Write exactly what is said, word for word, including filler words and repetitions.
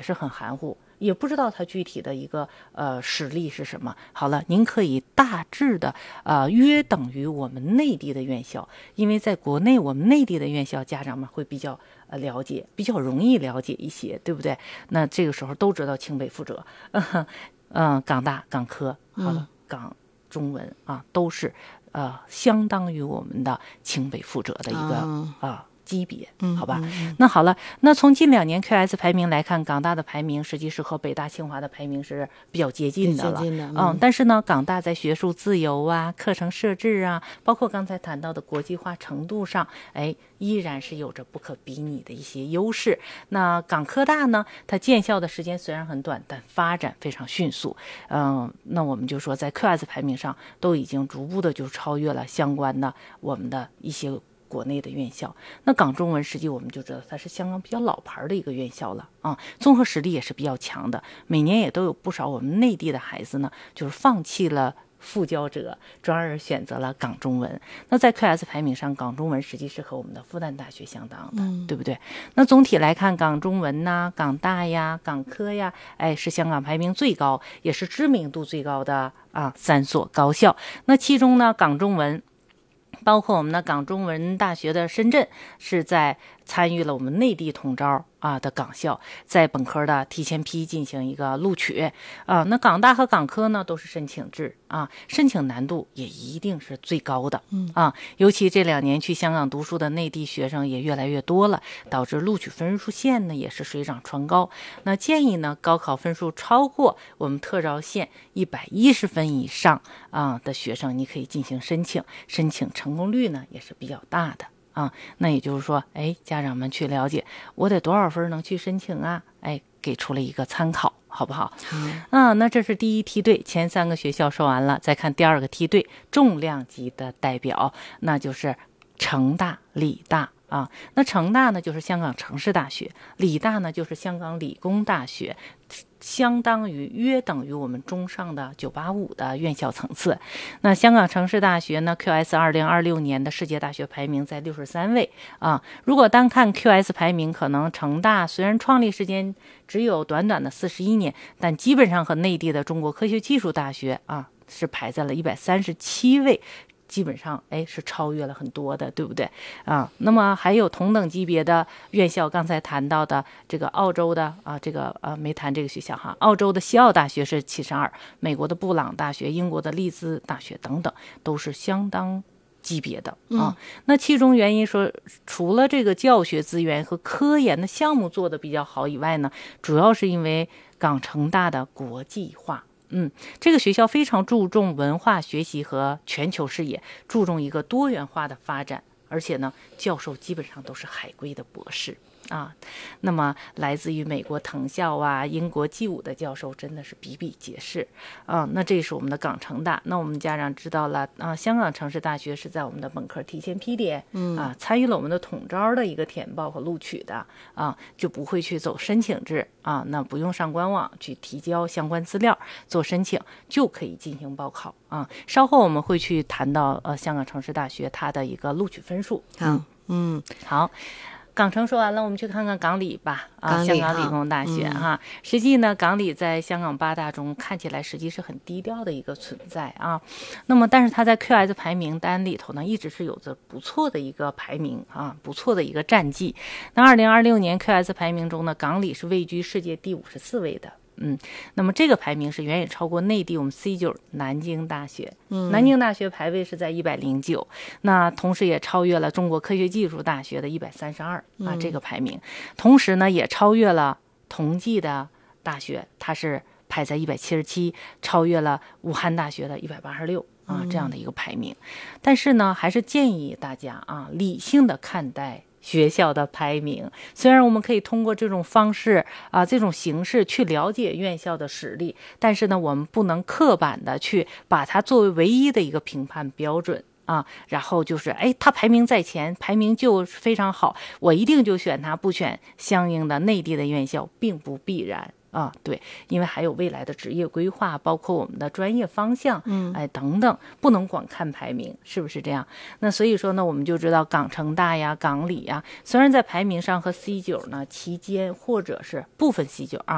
是很含糊，也不知道它具体的一个呃实力是什么。好了，您可以大致的呃约等于我们内地的院校，因为在国内我们内地的院校家长们会比较呃了解，比较容易了解一些，对不对？那这个时候都知道清北附浙，嗯、呃，港大、港科，好了， 嗯、 港中文啊，都是呃相当于我们的清北附浙的一个啊。呃级别，好吧、 嗯嗯、 那好了，那从近两年 Q S 排名来看，港大的排名实际是和北大清华的排名是比较接近的了。 接近的 嗯, 嗯，但是呢，港大在学术自由啊、课程设置啊，包括刚才谈到的国际化程度上，哎，依然是有着不可比拟的一些优势。那港科大呢，它建校的时间虽然很短，但发展非常迅速。嗯，那我们就说在 Q S 排名上都已经逐步的就超越了相关的我们的一些国内的院校。那港中文实际我们就知道它是香港比较老牌的一个院校了啊，综合实力也是比较强的，每年也都有不少我们内地的孩子呢，就是放弃了复交者，转而选择了港中文。那在 Q S 排名上，港中文实际是和我们的复旦大学相当的、嗯、对不对？那总体来看，港中文呐、港大呀、港科呀，哎，是香港排名最高，也是知名度最高的啊三所高校。那其中呢，港中文包括我们的港中文大学的深圳是在参与了我们内地统招啊的港校，在本科的提前批进行一个录取啊。那港大和港科呢都是申请制啊，申请难度也一定是最高的啊。尤其这两年去香港读书的内地学生也越来越多了，导致录取分数线呢也是水涨船高。那建议呢，高考分数超过我们特招线一百一十分以上啊的学生，你可以进行申请，申请成功率呢也是比较大的。啊，那也就是说，哎，家长们去了解我得多少分能去申请啊？哎，给出了一个参考，好不好？ 嗯、 啊，那这是第一梯队，前三个学校说完了，再看第二个梯队，重量级的代表，那就是成大、理大啊。那成大呢，就是香港城市大学；理大呢，就是香港理工大学。相当于约等于我们中上的九八五的院校层次。那香港城市大学呢 Q S 二零二六年的世界大学排名在六十三位啊。如果单看 Q S 排名，可能成大虽然创立时间只有短短的四十一年，但基本上和内地的中国科学技术大学啊是排在了一百三十七位。基本上哎是超越了很多的，对不对啊？那么还有同等级别的院校，刚才谈到的这个澳洲的啊，这个呃没谈这个学校哈，澳洲的西澳大学是七十二，美国的布朗大学、英国的利兹大学等等，都是相当级别的啊。 嗯、 那其中原因说，除了这个教学资源和科研的项目做得比较好以外呢，主要是因为港城大的国际化。嗯，这个学校非常注重文化学习和全球视野，注重一个多元化的发展，而且呢，教授基本上都是海归的博士啊。那么来自于美国藤校啊、英国 G 五的教授真的是比比皆是啊。那这是我们的港城大，那我们家长知道了啊，香港城市大学是在我们的本科提前批点、嗯、啊，参与了我们的统招的一个填报和录取的啊，就不会去走申请制啊，那不用上官网去提交相关资料做申请，就可以进行报考啊。稍后我们会去谈到呃香港城市大学它的一个录取分数。 好，嗯， 好。港城说完了，我们去看看港理吧。啊，香港理工大学哈、嗯，实际呢，港理在香港八大中看起来实际是很低调的一个存在啊。那么，但是它在 Q S 排名单里头呢，一直是有着不错的一个排名啊，不错的一个战绩。那二零二六年 Q S 排名中呢，港理是位居世界第五十四位的。嗯，那么这个排名是远远超过内地我们 C 九南京大学，嗯，南京大学排位是在一百零九，那同时也超越了中国科学技术大学的一百三十二啊这个排名，同时呢也超越了同济的大学，它是排在一百七十七，超越了武汉大学的一百八十六啊这样的一个排名。但是呢，还是建议大家啊理性的看待学校的排名，虽然我们可以通过这种方式啊，这种形式去了解院校的实力，但是呢，我们不能刻板的去把它作为唯一的一个评判标准啊。然后就是，哎，它排名在前，排名就非常好，我一定就选它，不选相应的内地的院校，并不必然。啊，对，因为还有未来的职业规划，包括我们的专业方向，嗯，哎，等等，不能光看排名，是不是这样？那所以说呢，我们就知道港城大呀、港理呀，虽然在排名上和 C 九呢期间，或者是部分 C 九啊。